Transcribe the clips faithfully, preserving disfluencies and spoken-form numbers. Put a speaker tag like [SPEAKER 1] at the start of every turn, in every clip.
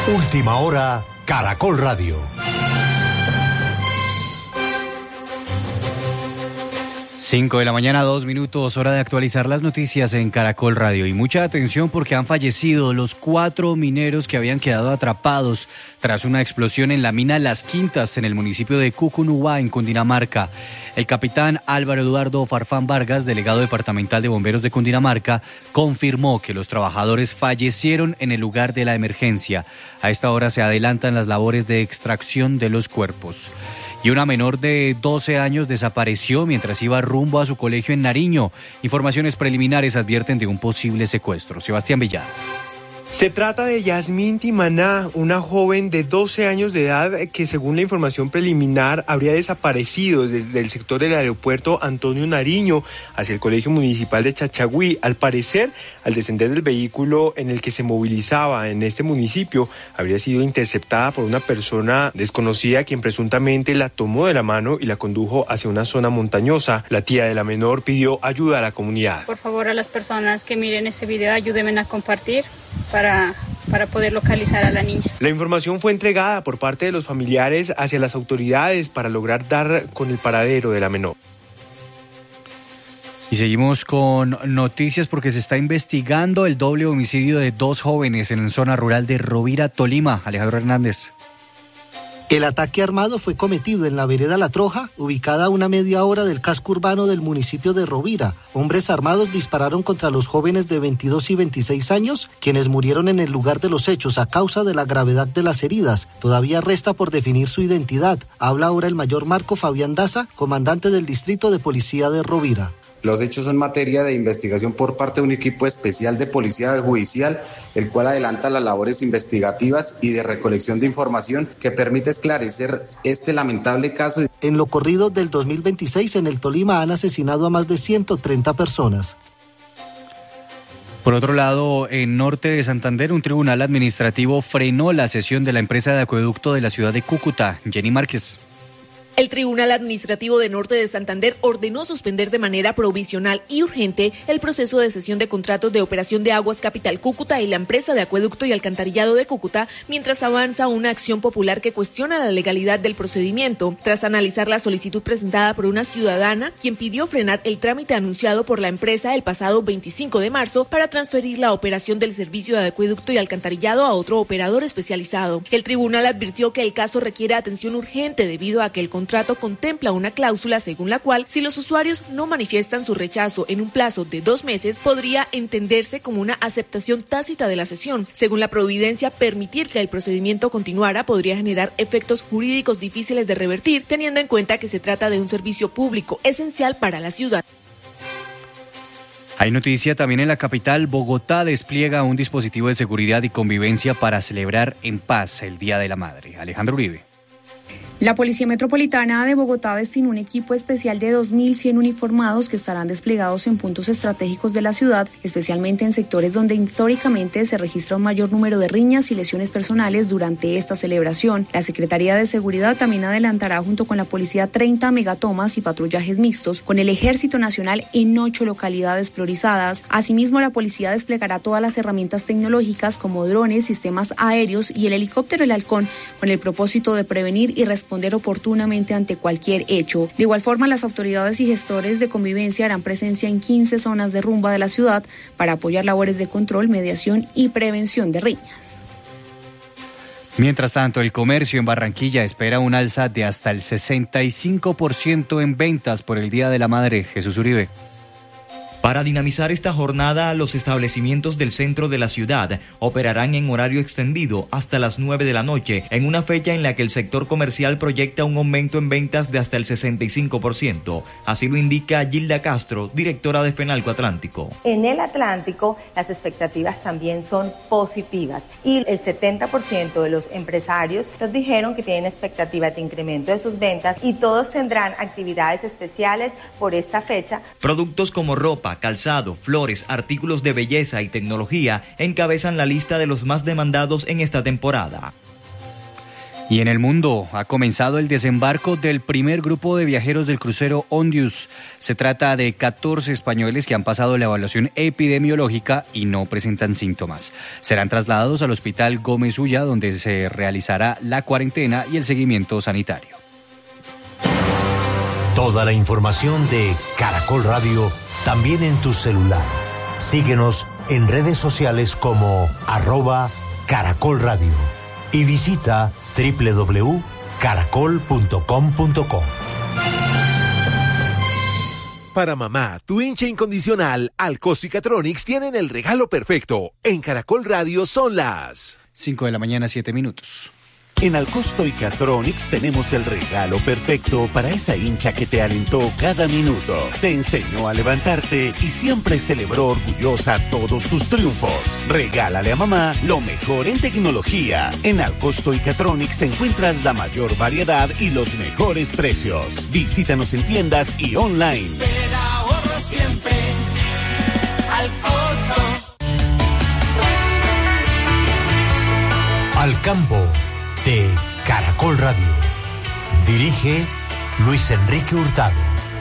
[SPEAKER 1] Última hora, Caracol Radio.
[SPEAKER 2] Cinco de la mañana, dos minutos, hora de actualizar las noticias en Caracol Radio. Y mucha atención porque han fallecido los cuatro mineros que habían quedado atrapados tras una explosión en la mina Las Quintas en el municipio de Cucunúa, en Cundinamarca. El capitán Álvaro Eduardo Farfán Vargas, delegado departamental de bomberos de Cundinamarca, confirmó que los trabajadores fallecieron en el lugar de la emergencia. A esta hora se adelantan las labores de extracción de los cuerpos. Y una menor de doce años desapareció mientras iba rumbo a su colegio en Nariño. Informaciones preliminares advierten de un posible secuestro. Sebastián Villada.
[SPEAKER 3] Se trata de Yasmín Timaná, una joven de doce años de edad que, según la información preliminar, habría desaparecido desde el sector del aeropuerto Antonio Nariño hacia el colegio municipal de Chachagüí. Al parecer, al descender del vehículo en el que se movilizaba en este municipio, habría sido interceptada por una persona desconocida quien presuntamente la tomó de la mano y la condujo hacia una zona montañosa. La tía de la menor pidió ayuda a la comunidad.
[SPEAKER 4] Por favor, a las personas que miren este video, ayúdenme a compartir para Para, para poder localizar a la niña.
[SPEAKER 3] La información fue entregada por parte de los familiares hacia las autoridades para lograr dar con el paradero de la menor.
[SPEAKER 2] Y seguimos con noticias porque se está investigando el doble homicidio de dos jóvenes en la zona rural de Rovira, Tolima. Alejandro Hernández.
[SPEAKER 5] El ataque armado fue cometido en la vereda La Troja, ubicada a una media hora del casco urbano del municipio de Rovira. Hombres armados dispararon contra los jóvenes de veintidós y veintiséis años, quienes murieron en el lugar de los hechos a causa de la gravedad de las heridas. Todavía resta por definir su identidad. Habla ahora el mayor Marco Fabián Daza, comandante del distrito de policía de Rovira.
[SPEAKER 6] Los hechos son materia de investigación por parte de un equipo especial de policía judicial, el cual adelanta las labores investigativas y de recolección de información que permite esclarecer este lamentable caso.
[SPEAKER 5] En lo corrido del dos mil veintiséis, en el Tolima han asesinado a más de ciento treinta personas.
[SPEAKER 2] Por otro lado, en norte de Santander, un tribunal administrativo frenó la cesión de la empresa de acueducto de la ciudad de Cúcuta. Jenny Márquez.
[SPEAKER 7] El Tribunal Administrativo de Norte de Santander ordenó suspender de manera provisional y urgente el proceso de cesión de contratos de operación de Aguas Capital Cúcuta y la empresa de acueducto y alcantarillado de Cúcuta, mientras avanza una acción popular que cuestiona la legalidad del procedimiento, tras analizar la solicitud presentada por una ciudadana, quien pidió frenar el trámite anunciado por la empresa el pasado veinticinco de marzo para transferir la operación del servicio de acueducto y alcantarillado a otro operador especializado. El tribunal advirtió que el caso requiere atención urgente debido a que el contrato contrato contempla una cláusula según la cual, si los usuarios no manifiestan su rechazo en un plazo de dos meses, podría entenderse como una aceptación tácita de la cesión. Según la providencia, permitir que el procedimiento continuara podría generar efectos jurídicos difíciles de revertir, teniendo en cuenta que se trata de un servicio público esencial para la ciudad.
[SPEAKER 2] Hay noticia también en la capital. Bogotá despliega un dispositivo de seguridad y convivencia para celebrar en paz el Día de la Madre. Alejandro Uribe.
[SPEAKER 8] La Policía Metropolitana de Bogotá destinó un equipo especial de dos mil cien uniformados que estarán desplegados en puntos estratégicos de la ciudad, especialmente en sectores donde históricamente se registra un mayor número de riñas y lesiones personales durante esta celebración. La Secretaría de Seguridad también adelantará junto con la policía treinta megatomas y patrullajes mixtos con el Ejército Nacional en ocho localidades priorizadas. Asimismo, la policía desplegará todas las herramientas tecnológicas como drones, sistemas aéreos y el helicóptero El Halcón con el propósito de prevenir y responder responder oportunamente ante cualquier hecho. De igual forma, las autoridades y gestores de convivencia harán presencia en quince zonas de rumba de la ciudad para apoyar labores de control, mediación y prevención de riñas.
[SPEAKER 2] Mientras tanto, el comercio en Barranquilla espera un alza de hasta el sesenta y cinco por ciento en ventas por el Día de la Madre. Jesús Uribe.
[SPEAKER 9] Para dinamizar esta jornada, los establecimientos del centro de la ciudad operarán en horario extendido hasta las nueve de la noche, en una fecha en la que el sector comercial proyecta un aumento en ventas de hasta el sesenta y cinco por ciento. Así lo indica Gilda Castro, directora de Fenalco Atlántico.
[SPEAKER 10] En el Atlántico, las expectativas también son positivas y el setenta por ciento de los empresarios nos dijeron que tienen expectativa de incremento de sus ventas y todos tendrán actividades especiales por esta fecha.
[SPEAKER 9] Productos como ropa, calzado, flores, artículos de belleza y tecnología encabezan la lista de los más demandados en esta temporada.
[SPEAKER 2] Y en el mundo ha comenzado el desembarco del primer grupo de viajeros del crucero Ondius. Se trata de catorce españoles que han pasado la evaluación epidemiológica y no presentan síntomas. Serán trasladados al Hospital Gómez Ulla, donde se realizará la cuarentena y el seguimiento sanitario.
[SPEAKER 1] Toda la información de Caracol Radio también en tu celular. Síguenos en redes sociales como arroba Caracol Radio y visita doble u doble u doble u punto caracol punto com punto co.
[SPEAKER 11] Para mamá, tu hincha incondicional, Alcosto y Catronics tienen el regalo perfecto. En Caracol Radio son las
[SPEAKER 2] cinco de la mañana, siete minutos.
[SPEAKER 12] En Alcosto y Catronics tenemos el regalo perfecto para esa hincha que te alentó cada minuto, te enseñó a levantarte y siempre celebró orgullosa todos tus triunfos. Regálale a mamá lo mejor en tecnología. En Alcosto y Catronics encuentras la mayor variedad y los mejores precios. Visítanos en tiendas y online.
[SPEAKER 13] Pero ahorro siempre Alcosto.
[SPEAKER 1] Al campo de Caracol Radio. Dirige Luis Enrique Hurtado.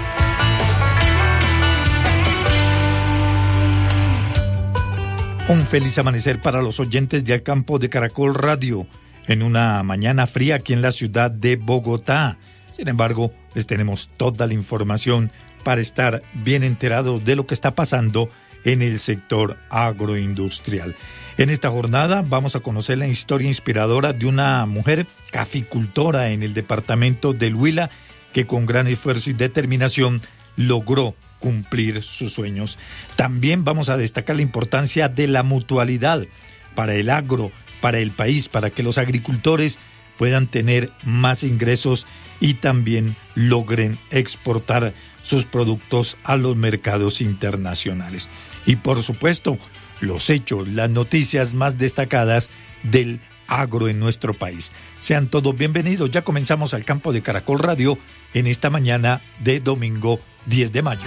[SPEAKER 14] Un feliz amanecer para los oyentes de Al Campo de Caracol Radio en una mañana fría aquí en la ciudad de Bogotá. Sin embargo, les tenemos toda la información para estar bien enterados de lo que está pasando en el sector agroindustrial. En esta jornada vamos a conocer la historia inspiradora de una mujer caficultora en el departamento del Huila que con gran esfuerzo y determinación logró cumplir sus sueños. También vamos a destacar la importancia de la mutualidad para el agro, para el país, para que los agricultores puedan tener más ingresos y también logren exportar sus productos a los mercados internacionales. Y por supuesto, los hechos, las noticias más destacadas del agro en nuestro país. Sean todos bienvenidos. Ya comenzamos Al Campo de Caracol Radio en esta mañana de domingo diez de mayo.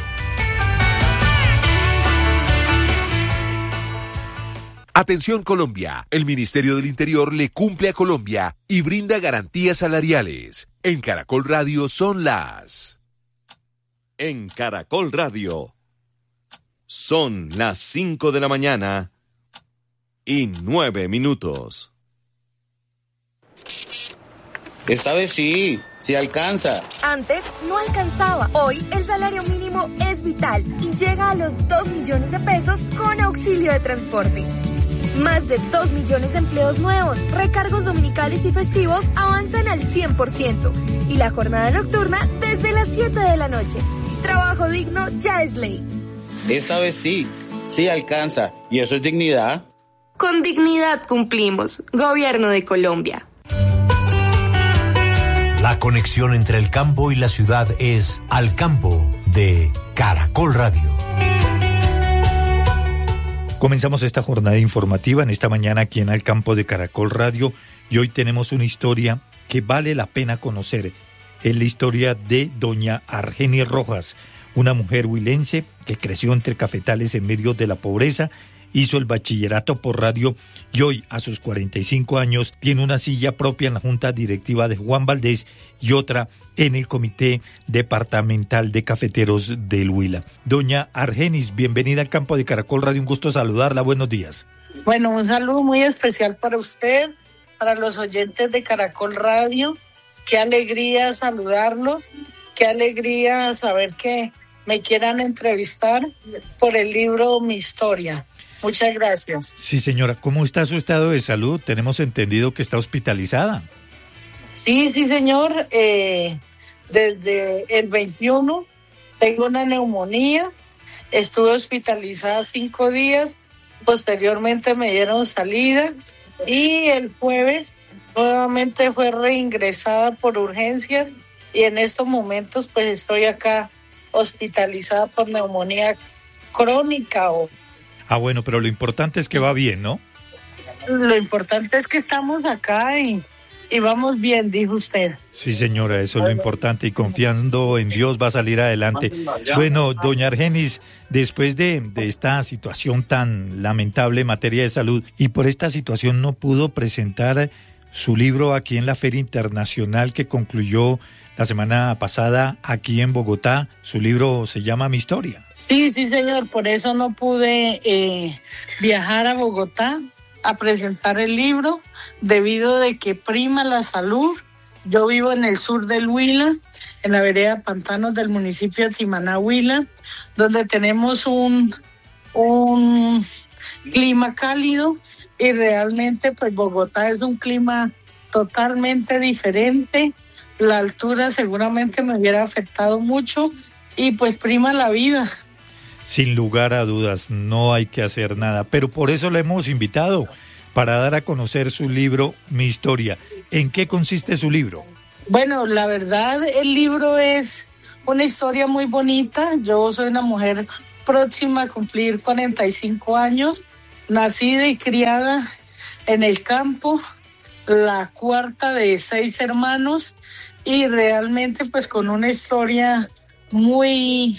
[SPEAKER 11] Atención Colombia, el Ministerio del Interior le cumple a Colombia y brinda garantías salariales. En Caracol Radio son las...
[SPEAKER 15] En Caracol Radio son las cinco de la mañana y nueve minutos.
[SPEAKER 16] Esta vez sí, sí alcanza.
[SPEAKER 17] Antes no alcanzaba. Hoy el salario mínimo es vital y llega a los dos millones de pesos con auxilio de transporte. Más de dos millones de empleos nuevos, recargos dominicales y festivos avanzan al cien por ciento y la jornada nocturna desde las siete de la noche. Trabajo digno ya es ley.
[SPEAKER 16] Esta vez sí, sí alcanza. ¿Y eso es dignidad?
[SPEAKER 17] Con dignidad cumplimos. Gobierno de Colombia.
[SPEAKER 1] La conexión entre el campo y la ciudad es Al Campo de Caracol Radio.
[SPEAKER 14] Comenzamos esta jornada informativa en esta mañana aquí en Al Campo de Caracol Radio y hoy tenemos una historia que vale la pena conocer. Es la historia de doña Argenis Rojas, una mujer huilense que creció entre cafetales en medio de la pobreza, hizo el bachillerato por radio y hoy, a sus cuarenta y cinco años, tiene una silla propia en la Junta Directiva de Juan Valdés y otra en el Comité Departamental de Cafeteros del Huila. Doña Argenis, bienvenida al Campo de Caracol Radio, un gusto saludarla, buenos días.
[SPEAKER 18] Bueno, un saludo muy especial para usted, para los oyentes de Caracol Radio, qué alegría saludarlos, qué alegría saber que me quieran entrevistar por el libro Mi Historia. Muchas gracias.
[SPEAKER 14] Sí, señora. ¿Cómo está su estado de salud? Tenemos entendido que está hospitalizada.
[SPEAKER 18] Sí, sí, señor. Eh, desde el veintiuno tengo una neumonía. Estuve hospitalizada cinco días. Posteriormente me dieron salida. Y el jueves nuevamente fue reingresada por urgencias. Y en estos momentos pues estoy acá hospitalizada por neumonía crónica. O...
[SPEAKER 14] Ah, bueno, pero lo importante es que va bien, ¿no?
[SPEAKER 18] Lo importante es que estamos acá y, y vamos bien, dijo usted.
[SPEAKER 14] Sí, señora, eso es lo importante y confiando en Dios va a salir adelante. Bueno, doña Argenis, después de, de esta situación tan lamentable en materia de salud y por esta situación no pudo presentar su libro aquí en la Feria Internacional que concluyó la semana pasada aquí en Bogotá. Su libro se llama Mi Historia.
[SPEAKER 18] Sí, sí, señor. Por eso no pude eh, viajar a Bogotá a presentar el libro, debido de que prima la salud. Yo vivo en el sur del Huila, en la vereda Pantanos del municipio de Timaná, Huila, donde tenemos un, un clima cálido y realmente pues Bogotá es un clima totalmente diferente. La altura seguramente me hubiera afectado mucho y pues prima la vida.
[SPEAKER 14] Sin lugar a dudas, no hay que hacer nada, pero por eso le hemos invitado, para dar a conocer su libro, Mi Historia. ¿En qué consiste su libro?
[SPEAKER 18] Bueno, la verdad, el libro es una historia muy bonita. Yo soy una mujer próxima a cumplir cuarenta y cinco años, nacida y criada en el campo, la cuarta de seis hermanos, y realmente pues con una historia muy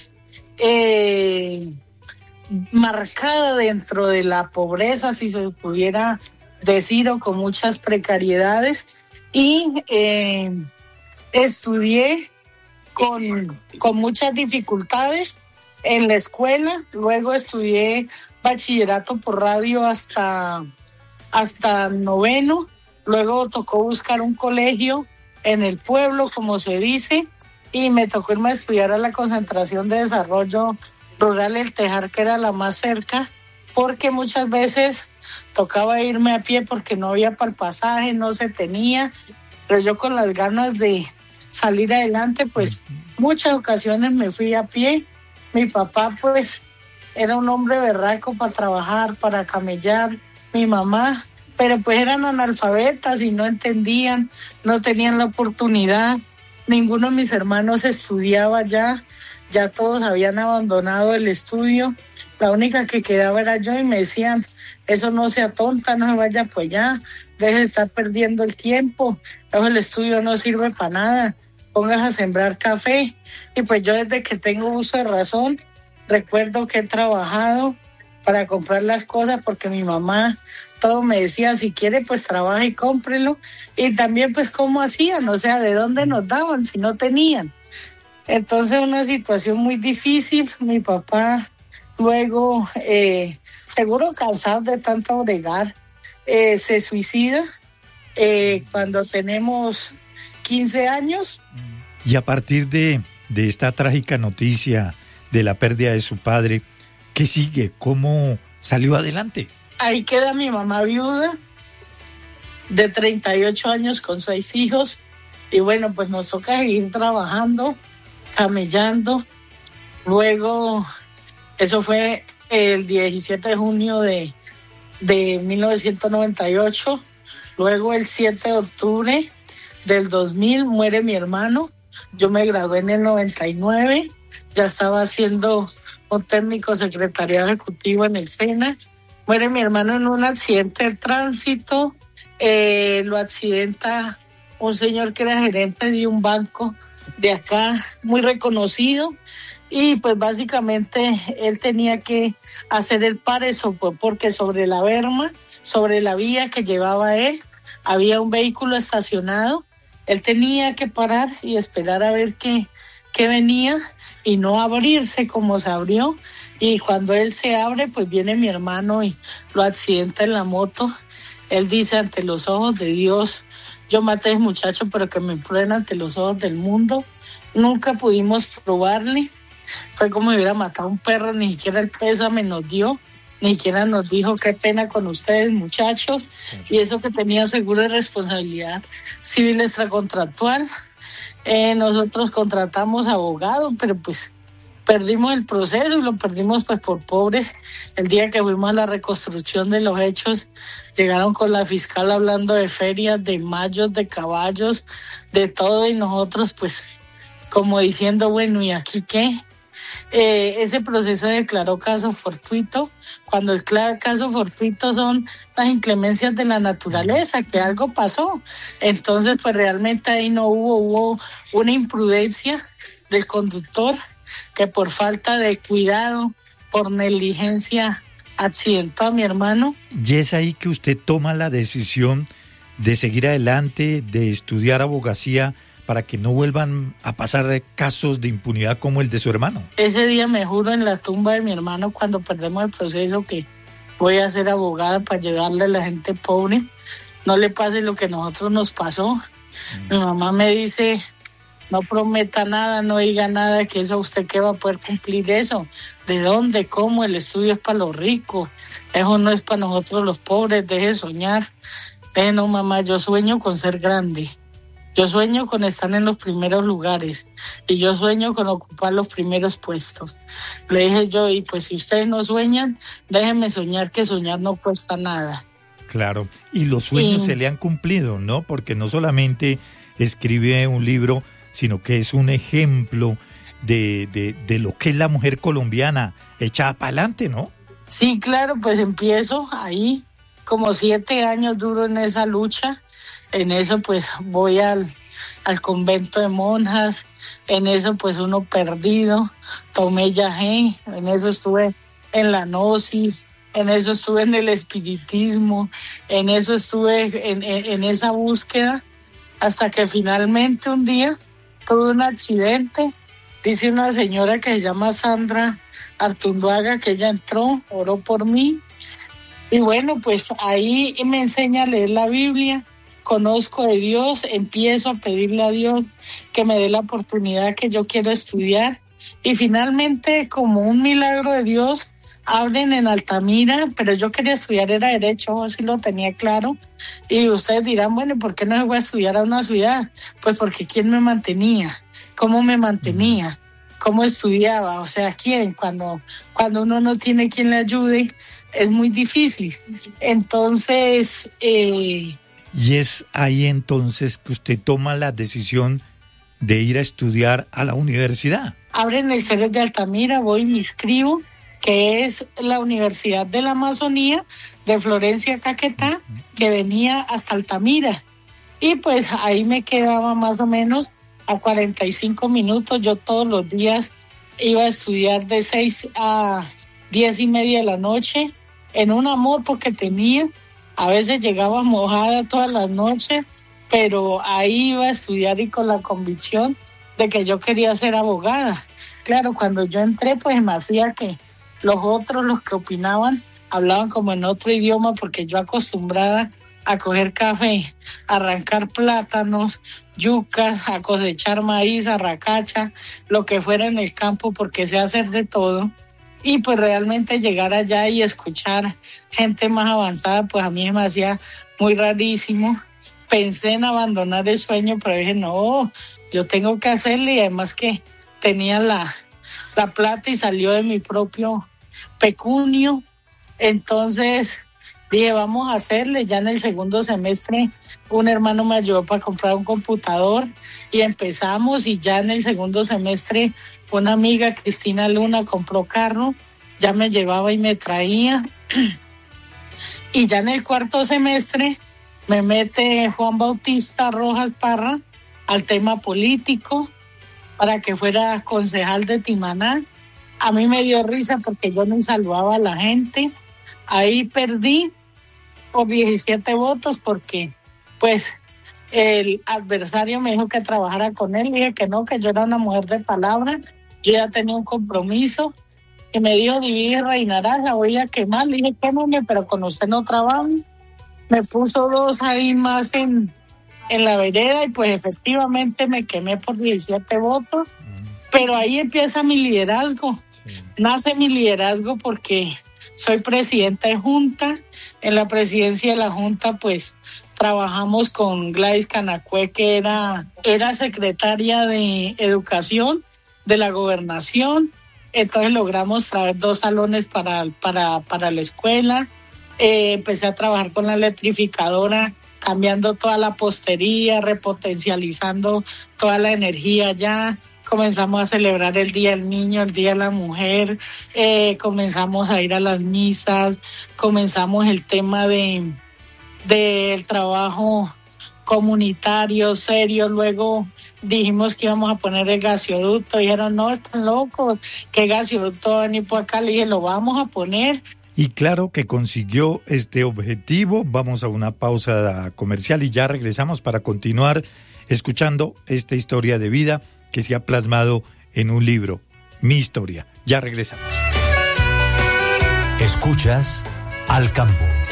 [SPEAKER 18] eh, marcada dentro de la pobreza, si se pudiera decir, o con muchas precariedades. Y eh, estudié con, con muchas dificultades en la escuela, luego estudié bachillerato por radio hasta, hasta noveno, luego tocó buscar un colegio en el pueblo, como se dice, y me tocó irme a estudiar a la Concentración de Desarrollo Rural El Tejar, que era la más cerca, porque muchas veces tocaba irme a pie porque no había para el pasaje, no se tenía, pero yo con las ganas de salir adelante, pues muchas ocasiones me fui a pie. Mi papá pues era un hombre berraco para trabajar, para camellar, mi mamá, pero pues eran analfabetas y no entendían, no tenían la oportunidad. Ninguno de mis hermanos estudiaba ya, ya todos habían abandonado el estudio. La única que quedaba era yo y me decían, eso no sea tonta, no se vaya pues ya, deje de estar perdiendo el tiempo, el estudio no sirve para nada, pongas a sembrar café. Y pues yo desde que tengo uso de razón, recuerdo que he trabajado para comprar las cosas porque mi mamá todo me decía, si quiere pues trabaja y cómprelo, y también pues cómo hacían, o sea, de dónde nos daban si no tenían. Entonces una situación muy difícil. Mi papá luego, eh, seguro cansado de tanto bregar, eh, se suicida eh, cuando tenemos quince años.
[SPEAKER 14] Y a partir de, de esta trágica noticia de la pérdida de su padre, ¿qué sigue? ¿Cómo salió adelante?
[SPEAKER 18] Ahí queda mi mamá viuda, de treinta y ocho años, con seis hijos. Y bueno, pues nos toca seguir trabajando, camellando. Luego, eso fue el diecisiete de junio de, de mil novecientos noventa y ocho. Luego, el siete de octubre del dos mil, muere mi hermano. Yo me gradué en el noventa y nueve. Ya estaba haciendo un técnico secretariado ejecutivo en el SENA. Muere mi hermano en un accidente de tránsito. Eh, lo accidenta un señor que era gerente de un banco de acá, muy reconocido. Y pues básicamente él tenía que hacer el pare porque sobre la berma, sobre la vía que llevaba él, había un vehículo estacionado. Él tenía que parar y esperar a ver qué, qué venía y no abrirse como se abrió. Y cuando él se abre, pues viene mi hermano y lo accidenta en la moto. Él dice, ante los ojos de Dios, yo maté a ese muchacho, pero que me prueben ante los ojos del mundo. Nunca pudimos probarle. Fue como si hubiera matado a un perro, ni siquiera el pésame nos dio, ni siquiera nos dijo qué pena con ustedes, muchachos. Y eso que tenía seguro de responsabilidad civil extracontractual. Eh, nosotros contratamos abogados, pero pues perdimos el proceso y lo perdimos pues por pobres. El día que fuimos a la reconstrucción de los hechos, llegaron con la fiscal hablando de ferias, de mayos, de caballos, de todo, y nosotros pues como diciendo, bueno, ¿y aquí qué? Eh, ese proceso declaró caso fortuito. Cuando el caso fortuito son las inclemencias de la naturaleza, que algo pasó. Entonces pues realmente ahí no hubo, hubo una imprudencia del conductor que por falta de cuidado, por negligencia, accidentó a mi hermano.
[SPEAKER 14] Y es ahí que usted toma la decisión de seguir adelante, de estudiar abogacía para que no vuelvan a pasar casos de impunidad como el de su hermano?
[SPEAKER 18] Ese día me juro en la tumba de mi hermano, cuando perdemos el proceso, que voy a ser abogada para ayudarle a la gente pobre, no le pase lo que a nosotros nos pasó. Mm. Mi mamá me dice, no prometa nada, no diga nada, que eso usted qué va a poder cumplir eso. ¿De dónde? ¿Cómo? El estudio es para los ricos, eso no es para nosotros los pobres, deje de soñar. Eh, no, mamá, yo sueño con ser grande. Yo sueño con estar en los primeros lugares y yo sueño con ocupar los primeros puestos. Le dije yo, y pues si ustedes no sueñan, déjenme soñar, que soñar no cuesta nada.
[SPEAKER 14] Claro, y los sueños y... se le han cumplido, ¿no? Porque no solamente escribe un libro, sino que es un ejemplo de, de, de lo que es la mujer colombiana echada para adelante, ¿no?
[SPEAKER 18] Sí, claro, pues empiezo ahí, como siete años duro en esa lucha. En eso pues voy al, al convento de monjas, en eso pues uno perdido, tomé yagé, en eso estuve en la gnosis, en eso estuve en el espiritismo, en eso estuve en, en, en esa búsqueda, hasta que finalmente un día tuve un accidente. Dice una señora que se llama Sandra Artunduaga que ella entró, oró por mí, y bueno, pues ahí me enseña a leer la Biblia. Conozco de Dios, empiezo a pedirle a Dios que me dé la oportunidad que yo quiero estudiar, y finalmente, como un milagro de Dios, abren en Altamira, pero yo quería estudiar era Derecho, así lo tenía claro, y ustedes dirán, bueno, ¿por qué no se voy a estudiar a una ciudad? Pues porque ¿quién me mantenía? ¿Cómo me mantenía? ¿Cómo estudiaba? O sea, ¿quién? Cuando, cuando uno no tiene quien le ayude, es muy difícil. Entonces... Eh,
[SPEAKER 14] Y es ahí entonces que usted toma la decisión de ir a estudiar a la universidad.
[SPEAKER 18] Abren el C E R de Altamira, voy y me inscribo, que es la Universidad de la Amazonía de Florencia Caquetá, que venía hasta Altamira. Y pues ahí me quedaba más o menos a cuarenta y cinco minutos. Yo todos los días iba a estudiar de seis a diez y media de la noche, en un amor porque tenía. A veces llegaba mojada todas las noches, pero ahí iba a estudiar y con la convicción de que yo quería ser abogada. Claro, cuando yo entré, pues me hacía que los otros, los que opinaban, hablaban como en otro idioma, porque yo acostumbrada a coger café, a arrancar plátanos, yucas, a cosechar maíz, arracacha, lo que fuera en el campo, porque sé hacer de todo. Y pues realmente llegar allá y escuchar gente más avanzada, pues a mí me hacía muy rarísimo. Pensé en abandonar el sueño, pero dije, no, yo tengo que hacerle, y además que tenía la, la plata y salió de mi propio pecunio. Entonces dije, vamos a hacerle. Ya en el segundo semestre un hermano me ayudó para comprar un computador y empezamos, y ya en el segundo semestre una amiga, Cristina Luna, compró carro, ya me llevaba y me traía. Y ya en el cuarto semestre me mete Juan Bautista Rojas Parra al tema político para que fuera concejal de Timaná. A mí me dio risa porque yo no saludaba a la gente. Ahí perdí por diecisiete votos porque pues el adversario me dijo que trabajara con él. Dije que no, que yo era una mujer de palabra. Yo ya tenía un compromiso, y me dijo, divide y reinarás, la voy a quemar. Le dije, quémame, pero con usted no trabajo. Me puso dos ahí más en, en la vereda, y pues efectivamente me quemé por diecisiete votos. Mm. Pero ahí empieza mi liderazgo. Sí. Nace mi liderazgo porque soy presidenta de Junta. En la presidencia de la Junta, pues, trabajamos con Gladys Canacue, que era, era secretaria de Educación de la Gobernación. Entonces logramos traer dos salones para, para, para la escuela. Eh, empecé a trabajar con la electrificadora, cambiando toda la postería, repotencializando toda la energía allá. Comenzamos a celebrar el Día del Niño, el Día de la Mujer, eh, comenzamos a ir a las misas, comenzamos el tema de del trabajo comunitario serio. Luego dijimos que íbamos a poner el gasoducto, dijeron, no, están locos, ¿qué gasoducto van a ir por acá? Le dije, lo vamos a poner,
[SPEAKER 14] Y claro que consiguió este objetivo. Vamos a una pausa comercial y ya regresamos para continuar escuchando esta historia de vida que se ha plasmado en un libro, Mi Historia. Ya regresamos.
[SPEAKER 1] Escuchas Al Campo.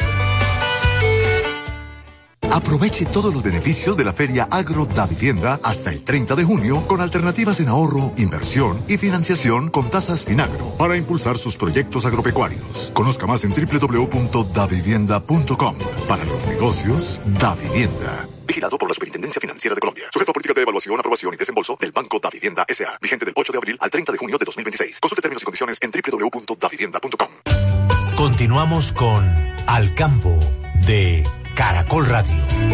[SPEAKER 19] Aproveche todos los beneficios de la Feria Agro Davivienda hasta el treinta de junio con alternativas en ahorro, inversión y financiación con tasas Finagro para impulsar sus proyectos agropecuarios. Conozca más en doble u doble u doble u punto davivienda punto com. Para los negocios, Davivienda. Vigilado por la Superintendencia Financiera de Colombia. Sujeto a política de evaluación, aprobación y desembolso del Banco Davivienda S A. Vigente del ocho de abril al treinta de junio de dos mil veintiséis. Consulte términos y condiciones en doble u doble u doble u punto davivienda punto com.
[SPEAKER 1] Continuamos con Al Campo de Caracol Radio.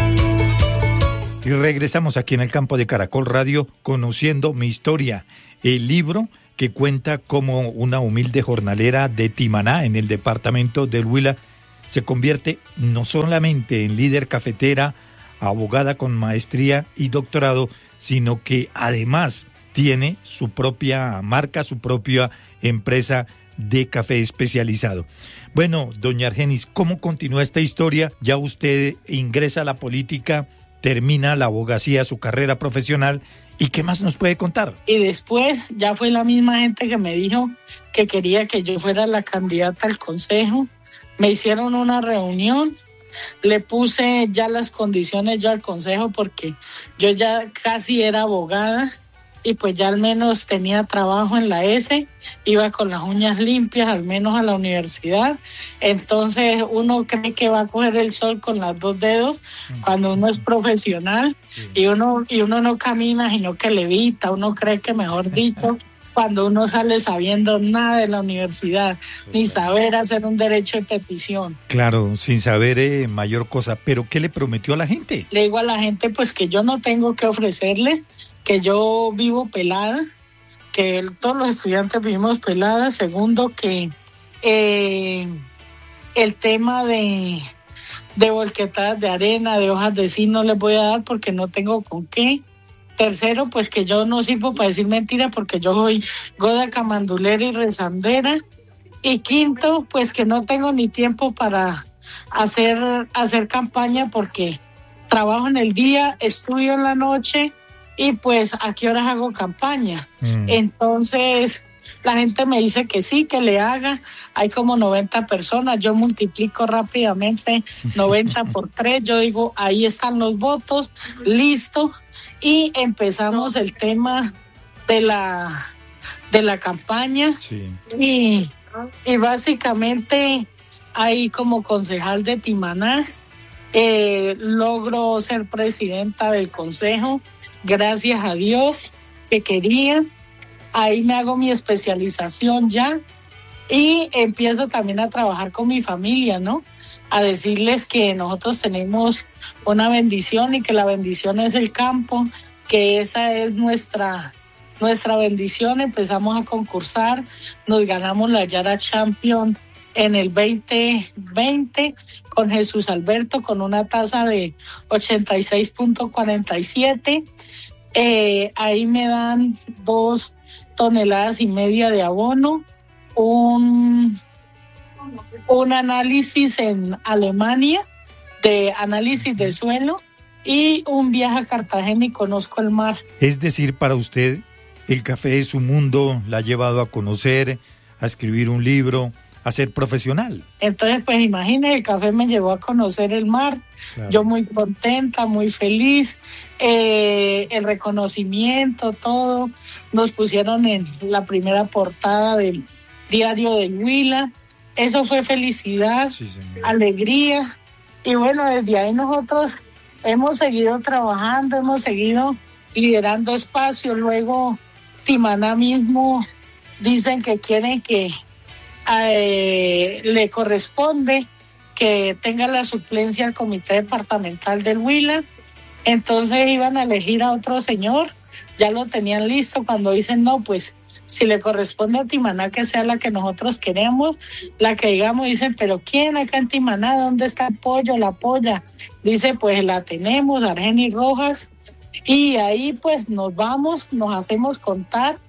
[SPEAKER 14] Y regresamos aquí en el campo de Caracol Radio, conociendo mi historia, el libro que cuenta cómo una humilde jornalera de Timaná, en el departamento del Huila, se convierte no solamente en líder cafetera, abogada con maestría y doctorado, sino que además tiene su propia marca, su propia empresa de café especializado. Bueno, doña Argenis, ¿cómo continúa esta historia? Ya usted ingresa a la política, termina la abogacía, su carrera profesional, ¿y qué más nos puede contar?
[SPEAKER 18] Y después ya fue la misma gente que me dijo que quería que yo fuera la candidata al consejo. Me hicieron una reunión, le puse ya las condiciones yo al consejo porque yo ya casi era abogada y pues ya al menos tenía trabajo en la S, iba con las uñas limpias al menos a la universidad. Entonces uno cree que va a coger el sol con los dos dedos cuando uno es profesional, sí. y uno y uno no camina sino que levita. Uno cree que, mejor dicho, cuando uno sale sabiendo nada de la universidad, ni saber hacer un derecho de petición.
[SPEAKER 14] Claro, sin saber eh, mayor cosa. ¿Pero qué le prometió a la gente?
[SPEAKER 18] Le digo a la gente pues que yo no tengo que ofrecerle, que yo vivo pelada, que todos los estudiantes vivimos peladas. Segundo, que eh, el tema de, de volquetadas de arena, de hojas de zinc no les voy a dar porque no tengo con qué. Tercero, pues que yo no sirvo para decir mentira porque yo soy goda, camandulera y rezandera. Y quinto, pues que no tengo ni tiempo para hacer, hacer campaña porque trabajo en el día, estudio en la noche y pues a qué horas hago campaña. Mm. Entonces la gente me dice que sí, que le haga. Hay como noventa personas, yo multiplico rápidamente noventa por tres, yo digo ahí están los votos, listo. Y empezamos el tema de la de la campaña. Sí. y, y básicamente ahí como concejal de Timaná eh, logro ser presidenta del consejo, gracias a Dios que quería. Ahí me hago mi especialización ya y empiezo también a trabajar con mi familia, ¿no? A decirles que nosotros tenemos una bendición y que la bendición es el campo, que esa es nuestra, nuestra bendición. Empezamos a concursar, nos ganamos la Yara Champion en el veinte veinte con Jesús Alberto con una tasa de ochenta y seis punto cuarenta y siete. Eh, ahí me dan dos toneladas y media de abono, un... un análisis en Alemania de análisis de suelo y un viaje a Cartagena y conozco el mar.
[SPEAKER 14] Es decir, para usted el café es un mundo, la ha llevado a conocer, a escribir un libro, a ser profesional.
[SPEAKER 18] Entonces, pues imagínese, el café me llevó a conocer el mar. Claro. Yo muy contenta, muy feliz. Eh, el reconocimiento, todo. Nos pusieron en la primera portada del diario del Huila. Eso fue felicidad, sí, alegría. Y bueno, desde ahí nosotros hemos seguido trabajando, hemos seguido liderando espacios. Luego Timaná mismo dicen que quieren que eh, le corresponde que tenga la suplencia al comité departamental del Huila. Entonces iban a elegir a otro señor, ya lo tenían listo. Cuando dicen no, pues si le corresponde a Timaná que sea la que nosotros queremos, la que digamos, dicen, pero ¿quién acá en Timaná? ¿Dónde está el pollo, la polla? Dice, pues la tenemos, Argenis Rojas, y ahí pues nos vamos, nos hacemos contar,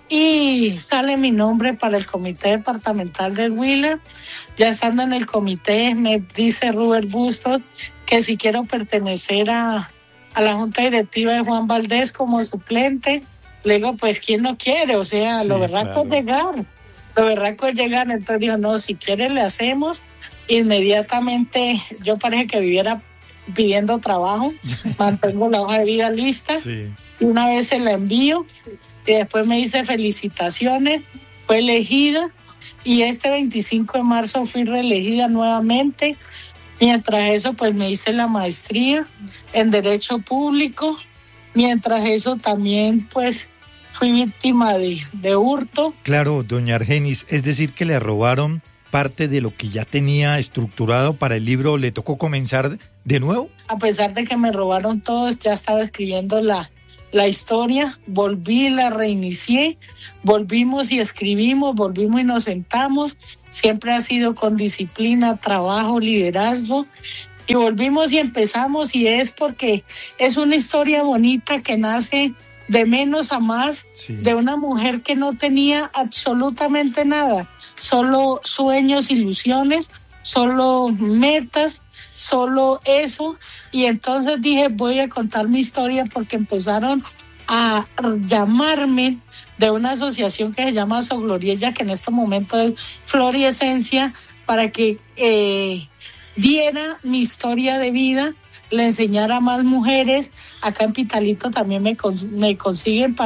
[SPEAKER 18] y sale mi nombre para el comité departamental del Huila. Ya estando en el comité me dice Rubén Bustos que si quiero pertenecer a, a la junta directiva de Juan Valdés como suplente. Le digo, pues, ¿quién no quiere? O sea, sí, lo berraco claro. es llegar, lo berraco es llegar. Entonces dijo, no, si quiere le hacemos. Inmediatamente yo parece que viviera pidiendo trabajo, mantengo la hoja de vida lista, sí. y una vez se la envío, y después me dice felicitaciones, fue elegida, y este veinticinco de marzo fui reelegida nuevamente. Mientras eso, pues me hice la maestría en Derecho Público. Mientras eso también, pues, fui víctima de, de hurto.
[SPEAKER 14] Claro, doña Argenis, es decir que le robaron parte de lo que ya tenía estructurado para el libro, ¿le tocó comenzar de nuevo?
[SPEAKER 18] A pesar de que me robaron todos, ya estaba escribiendo la, la historia, volví, la reinicié, volvimos y escribimos, volvimos y nos sentamos, siempre ha sido con disciplina, trabajo, liderazgo, y volvimos y empezamos, y es porque es una historia bonita que nace de menos a más, sí. de una mujer que no tenía absolutamente nada, solo sueños, ilusiones, solo metas, solo eso. Y entonces dije, voy a contar mi historia, porque empezaron a llamarme de una asociación que se llama Sogloriella, que en este momento es Flor y Esencia, para que eh, diera mi historia de vida, le enseñara a más mujeres. Acá en Pitalito también me, cons- me consiguen para